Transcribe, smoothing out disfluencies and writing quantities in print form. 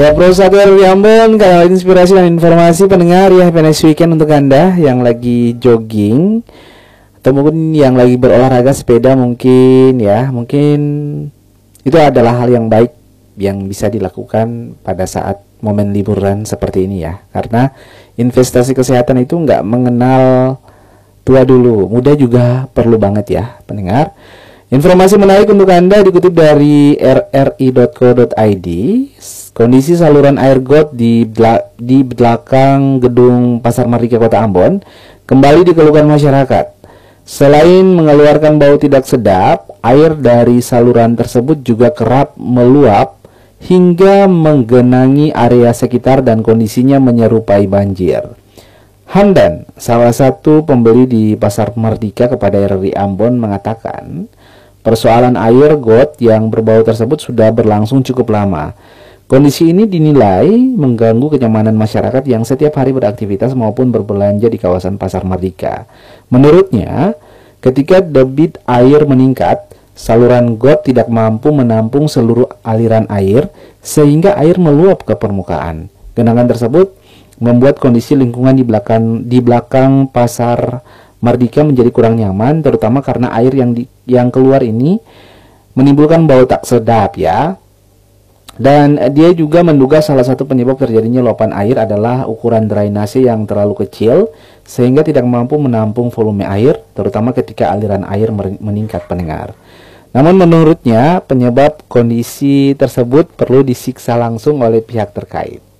Ya, Pro Satria Ambon, kanal inspirasi dan informasi pendengar ya. Happy weekend untuk Anda yang lagi jogging atau mungkin yang lagi berolahraga sepeda mungkin ya. Mungkin itu adalah hal yang baik yang bisa dilakukan pada saat momen liburan seperti ini ya. Karena investasi kesehatan itu nggak mengenal tua dulu, muda juga perlu banget ya pendengar. Informasi menarik untuk Anda dikutip dari rri.co.id. Kondisi saluran air got di belakang gedung Pasar Merdeka Kota Ambon kembali dikeluhkan masyarakat. Selain mengeluarkan bau tidak sedap, air dari saluran tersebut juga kerap meluap hingga menggenangi area sekitar dan kondisinya menyerupai banjir. Hamdan, salah satu pembeli di Pasar Merdeka kepada RRI Ambon mengatakan, persoalan air got yang berbau tersebut sudah berlangsung cukup lama. Kondisi ini dinilai mengganggu kenyamanan masyarakat yang setiap hari beraktivitas maupun berbelanja di kawasan Pasar Merdeka. Menurutnya, ketika debit air meningkat, saluran got tidak mampu menampung seluruh aliran air sehingga air meluap ke permukaan. Genangan tersebut membuat kondisi lingkungan di belakang Pasar Merdeka menjadi kurang nyaman, terutama karena air yang keluar ini menimbulkan bau tak sedap ya. Dan dia juga menduga salah satu penyebab terjadinya luapan air adalah ukuran drainase yang terlalu kecil sehingga tidak mampu menampung volume air, terutama ketika aliran air meningkat pendengar. Namun menurutnya penyebab kondisi tersebut perlu disiksa langsung oleh pihak terkait.